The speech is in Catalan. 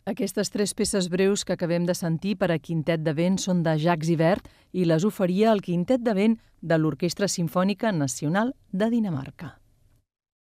Aquestes tres peces breus que acabem de sentir per a quintet de vent són de Jacques Ibert i les oferia el quintet de vent de l'Orquestra Simfònica Nacional de Dinamarca.